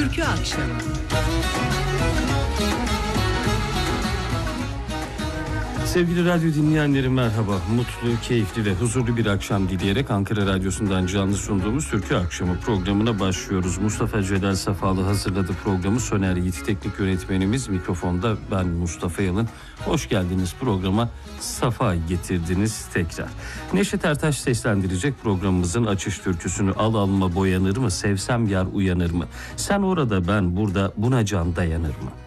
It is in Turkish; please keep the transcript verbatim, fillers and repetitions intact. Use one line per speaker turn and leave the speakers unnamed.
Türkü Akşamı.
Sevgili radyo dinleyenlerim merhaba. Mutlu, keyifli ve huzurlu bir akşam dileyerek Ankara Radyosu'ndan canlı sunduğumuz Türkü Akşamı programına başlıyoruz. Mustafa Celal Safalı hazırladı programı. Soner Yiğit teknik yönetmenimiz, mikrofonda ben Mustafa Yalın. Hoş geldiniz programa, safa getirdiniz tekrar. Neşet Ertaş seslendirecek programımızın açış türküsünü. Al alma boyanır mı, sevsem yar uyanır mı? Sen orada ben burada, buna can dayanır mı?